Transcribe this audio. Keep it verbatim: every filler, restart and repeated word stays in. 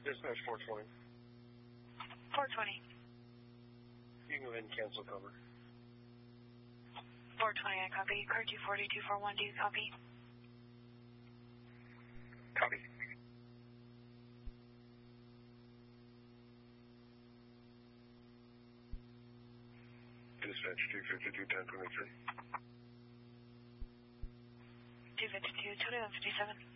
Dispatch four twenty. four twenty. You can go ahead and cancel cover. four twenty, I copy. Car two forty, two four one, do you copy? Copy. Dispatch two fifty-two, ten twenty-three. two fifty-two, twenty-one fifty-seven.